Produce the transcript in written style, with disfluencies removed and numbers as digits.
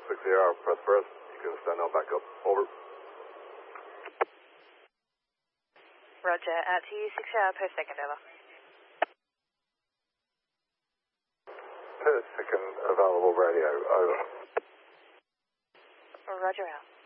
Sierra, press first. You can stand now back up. Over. Roger, out to you, 6 hour per second, over. Per second available radio, over. Roger out.